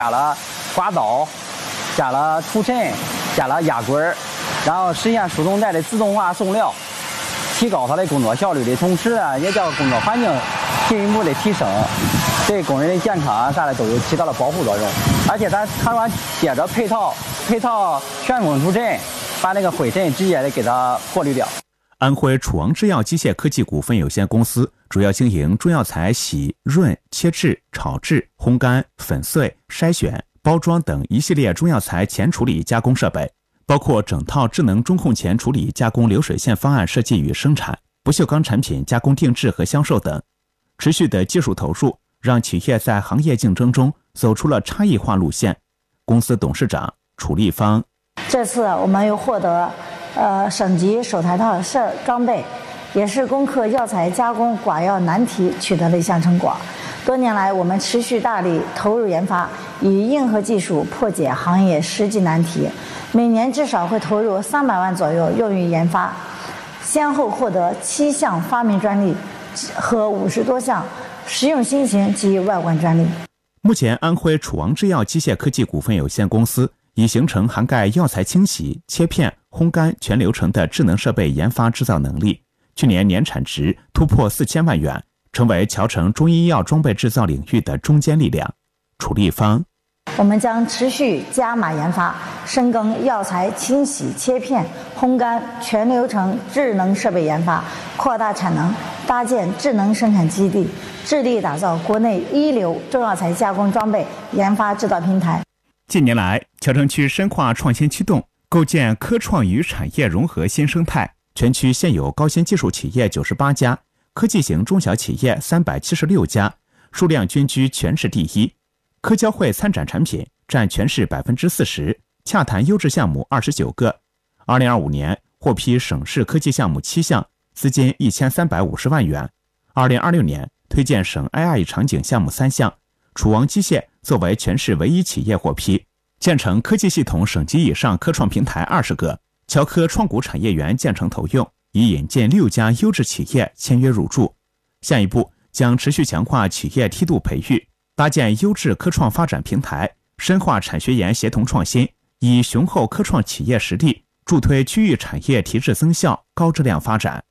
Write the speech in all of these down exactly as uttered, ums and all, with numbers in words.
加了刮刀，加了除尘，加了压棍儿，然后实现输送带的自动化送料，提高它的工作效率的同时呢，也叫工作环境进一步的提升，对工人的健康啊啥的都有起到了保护作用。而且咱还完接着配套配套旋风除尘，把那个灰尘直接的给它过滤掉。 安徽楚王制药机械科技股份有限公司主要经营中药材洗、润、切制、炒制、烘干、粉碎、筛选、包装等一系列中药材前处理加工设备，包括整套智能中控前处理加工流水线方案设计与生产、不锈钢产品加工定制和销售等。持续的技术投入让企业在行业竞争中走出了差异化路线。公司董事长楚立芳： 这次我们又获得呃省级手台套设装备，也是攻克药材加工寡药难题取得了一项成果。多年来，我们持续大力投入研发，以硬核技术破解行业实际难题，每年至少会投入三百万左右用于研发，先后获得七项发明专利和五十多项实用新型及外观专利。 目前，安徽楚王制药机械科技股份有限公司已形成涵盖药材清洗、切片、烘干全流程的智能设备研发制造能力，去年年产值突破四千万元，成为侨城中医药装备制造领域的中坚力量。楚立芳： 我们将持续加码研发，深耕药材清洗、切片、烘干全流程智能设备研发，扩大产能，搭建智能生产基地，致力打造国内一流中药材加工装备研发制造平台。 近年来，侨城区深化创新驱动，构建科创与产业融合新生态。全区现有高新技术企业九十八家，科技型中小企业三百七十六家，数量均居全市第一。科交会参展产品占全市百分之四十，洽谈优质项目二十九个。二零二五年获批省市科技项目七项，资金一千三百五十万元。二零二六年推荐省 A I 场景项目三项，楚王机械作为全市唯一企业获批。建成科技系统省级以上科创平台二十个，侨科创股产业园建成投用，已引进六家优质企业签约入驻。下一步将持续强化企业梯度培育，搭建优质科创发展平台，深化产学研协同创新，以雄厚科创企业实力助推区域产业提质增效、高质量发展。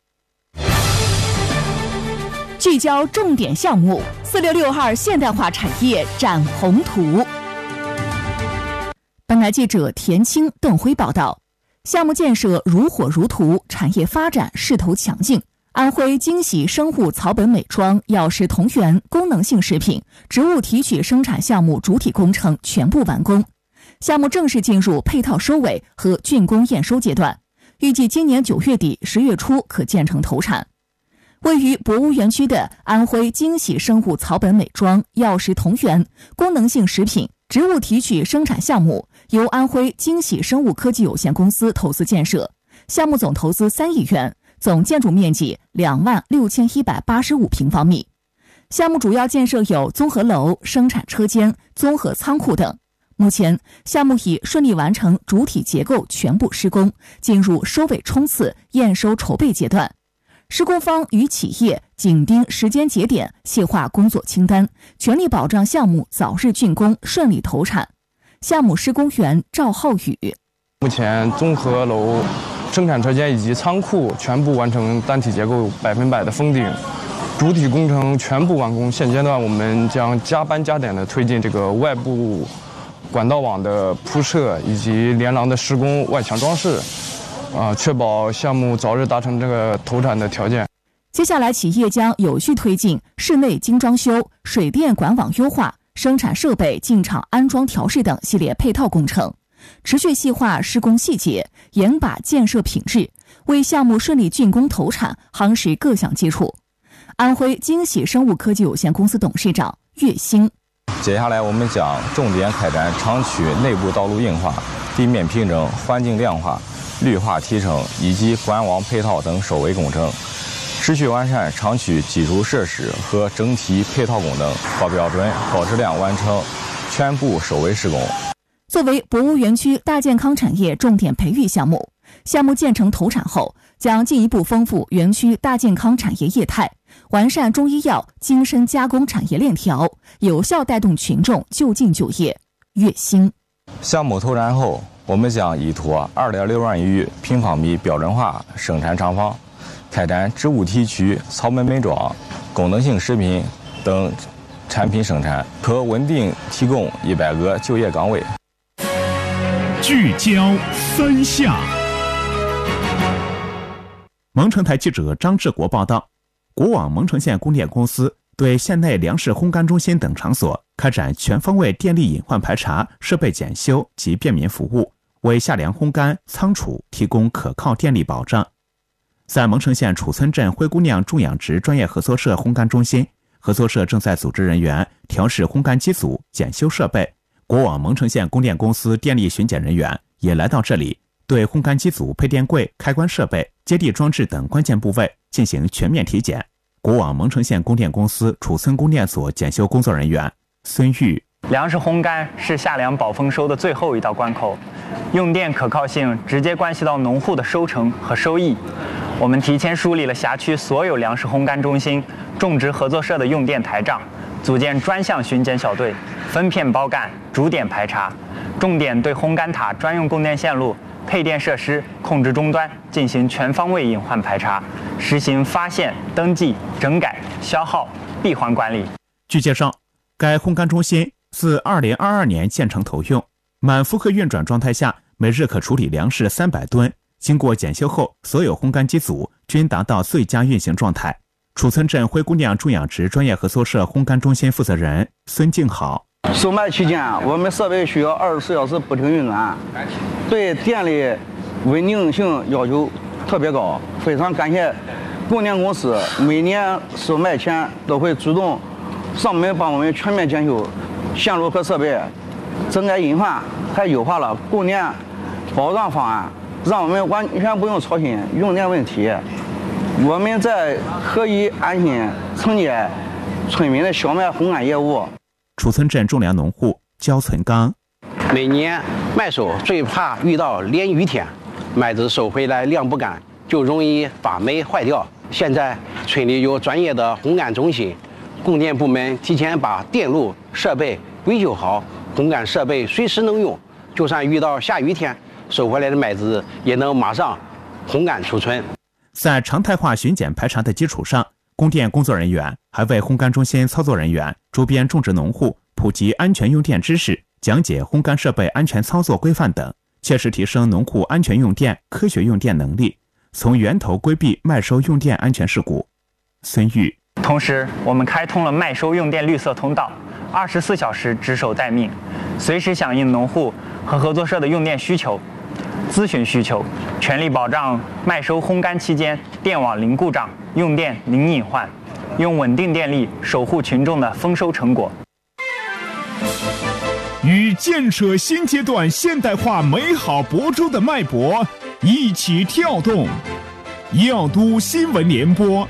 聚焦重点项目，四六六号现代化产业展宏图。本台记者田青、邓辉报道，项目建设如火如荼，产业发展势头强劲。安徽惊喜生物草本美妆、药食同源功能性食品植物提取生产项目主体工程全部完工，项目正式进入配套收尾和竣工验收阶段，预计今年九月底、十月初可建成投产。位于博物园区的安徽惊喜生物草本美妆、药食同源功能性食品植物提取生产项目由安徽惊喜生物科技有限公司投资建设，项目总投资三亿元，总建筑面积两万六千一百八十五平方米。项目主要建设有综合楼、生产车间、综合仓库等。目前，项目已顺利完成主体结构全部施工，进入收尾冲刺、验收筹备阶段。施工方与企业紧盯时间节点，细化工作清单，全力保障项目早日竣工、顺利投产。项目施工员赵浩宇： 目前综合楼、生产车间以及仓库全部完成单体结构百分百的封顶，主体工程全部完工。现阶段我们将加班加点的推进这个外部管道网的铺设以及连廊的施工、外墙装饰，啊，确保项目早日达成这个投产的条件。 接下来，企业将有序推进室内精装修、水电管网优化、生产设备进场安装调试等系列配套工程，持续细化施工细节，严把建设品质，为项目顺利竣工投产夯实各项基础。安徽惊喜生物科技有限公司董事长岳兴： 接下来我们将重点开展厂区内部道路硬化、地面平整、环境亮化、绿化提升以及管网配套等收尾工程，持续完善厂区基础设施和整体配套功能，高标准、高质量完成全部收尾施工。 作为博物园区大健康产业重点培育项目，项目建成投产后，将进一步丰富园区大健康产业业态，完善中医药精深加工产业链条，有效带动群众就近就业。 月薪。 项目投产后，我们将依托 二点六万余平方米标准化生产厂房，开展植物提取、草本美妆、功能性食品等产品生产，可稳定提供一百个就业岗位。 聚焦三下。蒙城台记者张志国报道，国网蒙城县供电公司对县内粮食烘干中心等场所开展全方位电力隐患排查、设备检修及便民服务，为夏粮烘干仓储提供可靠电力保障。在蒙城县楚村镇灰姑娘种养殖专业合作社烘干中心，合作社正在组织人员调试烘干机组、检修设备。国网蒙城县供电公司电力巡检人员也来到这里，对烘干机组、配电柜、开关设备、接地装置等关键部位进行全面体检。国网蒙城县供电公司楚村供电所检修工作人员孙玉： 粮食烘干是夏粮保丰收的最后一道关口，用电可靠性直接关系到农户的收成和收益。我们提前梳理了辖区所有粮食烘干中心、种植合作社的用电台账，组建专项巡检小队，分片包干，逐点排查，重点对烘干塔专用供电线路、配电设施、控制终端进行全方位隐患排查，实行发现、登记、整改、消耗、闭环管理。 据介绍，该烘干中心自二零二二年建成投用，满负荷运转状态下，每日可处理粮食三百吨。经过检修后，所有烘干机组均达到最佳运行状态。楚村镇灰姑娘种养殖专业合作社烘干中心负责人孙静好： 售卖期间，我们设备需要二十四小时不停运转，对电力稳定性要求特别高。非常感谢供电公司，每年售卖前都会主动上门帮我们全面检修线路和设备，整改隐患，还优化了供电保障方案，让我们完全不用操心用电问题。我们在可以安心承接村民的小麦烘干业务。 楚村镇种粮农户焦存刚： 每年麦收最怕遇到连雨天，麦子收回来晾不干，就容易发霉坏掉。现在村里有专业的烘干中心，供电部门提前把电路设备维修好，烘干设备随时能用，就算遇到下雨天，收回来的麦子也能马上烘干储存。 在常态化巡检排查的基础上，供电工作人员还为烘干中心操作人员、周边种植农户普及安全用电知识，讲解烘干设备安全操作规范等，切实提升农户安全用电、科学用电能力，从源头规避麦收用电安全事故。孙玉： 同时，我们开通了麦收用电绿色通道，二十四小时值守待命，随时响应农户和合作社的用电需求、咨询需求，全力保障麦收烘干期间电网零故障、用电零隐患，用稳定电力守护群众的丰收成果。 与建设新阶段现代化美好亳州的脉搏一起跳动，耀都新闻联播。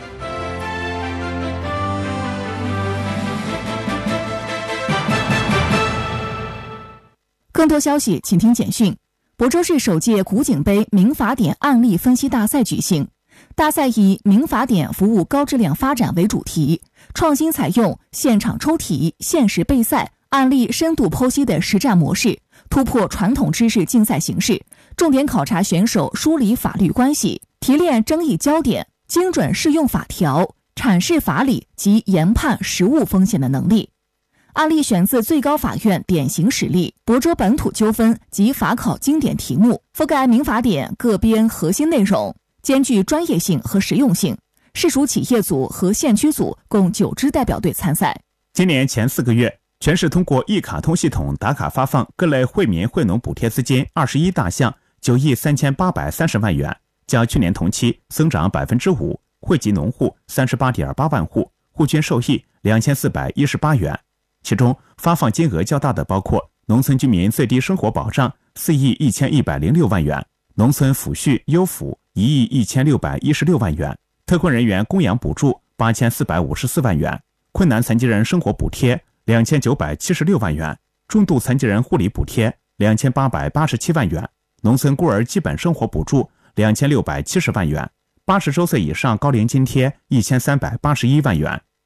更多消息，请听简讯。亳州市首届古井杯民法典案例分析大赛举行，大赛以民法典服务高质量发展为主题，创新采用现场抽题、限时备赛、案例深度剖析的实战模式，突破传统知识竞赛形式，重点考察选手梳理法律关系、提炼争议焦点、精准适用法条、阐释法理及研判实务风险的能力。案例选自最高法院典型实例、亳州本土纠纷及法考经典题目，覆盖民法典各编核心内容，兼具专业性和实用性。市属企业组和县区组共九支代表队参赛。 今年前四个月，全市通过一卡通系统打卡发放各类惠民惠农补贴资金二十一大项，九亿三千八百三十万元，较去年同期增长百分之五，惠及农户三十八点八万户，户均受益两千四百一十八元。其中发放金额较大的包括农村居民最低生活保障四亿一千一百零六万元，农村抚恤优抚一亿一千六百一十六万元，特困人员供养补助八千四百五十四万元，困难残疾人生活补贴两千九百七十六万元，重度残疾人护理补贴两千八百八十七万元，农村孤儿基本生活补助两千六百七十万元，八十周岁以上高龄津贴一千三百八十一万元，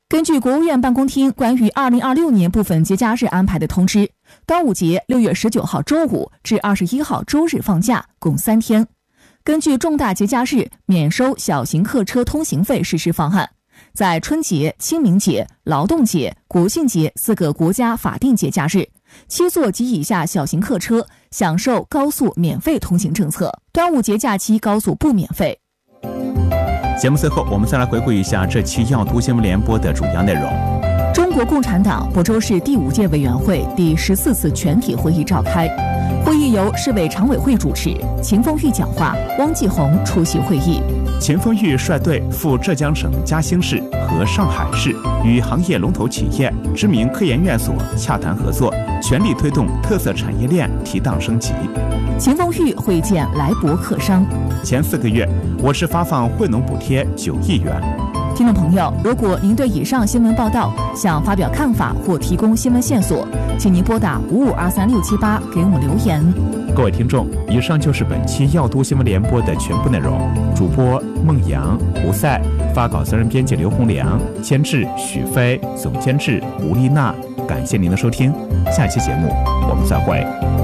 根据国务院办公厅关于二零二六年部分节假日安排的通知，端午节六月十九号周五至二十一号周日放假，共三天。根据重大节假日免收小型客车通行费实施方案，在春节、清明节、劳动节、国庆节四个国家法定节假日，七座及以下小型客车享受高速免费通行政策，端午节假期高速不免费。 节目最后，我们再来回顾一下这期要读新闻联播的主要内容。 中国共产党亳州市第五届委员会第十四次全体会议召开，会议由市委常委会主持，秦凤玉讲话，汪继红出席会议。 秦凤玉率队赴浙江省嘉兴市和上海市，与行业龙头企业、知名科研院所洽谈合作，全力推动特色产业链提档升级。 秦凤玉会见来博客商。 前四个月，我市发放惠农补贴九亿元。 听众朋友，如果您对以上新闻报道想发表看法或提供新闻线索，请您拨打五五二三六七八给我们留言。 各位听众，以上就是本期要读新闻联播的全部内容。主播孟阳、胡赛，发稿责任编辑刘洪良，监制许飞，总监制吴丽娜。感谢您的收听，下期节目我们再会。